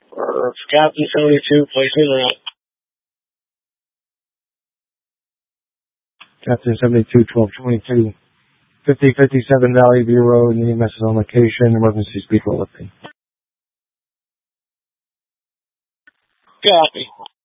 For Captain 72, placement route. Captain 72, 1222. 5057 Valley View Road, EMS is on location, emergency speed lifting. Copy.